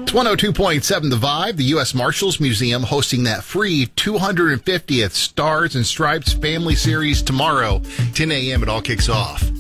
It's 102.7 The Vibe. The U.S. Marshals Museum hosting that free 250th Stars and Stripes Family Series tomorrow, 10 a.m. It all kicks off.